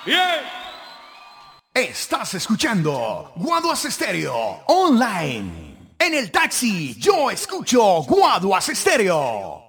Bien. Estás escuchando Guaduas Estéreo Online. En el taxi yo escucho Guaduas Estéreo.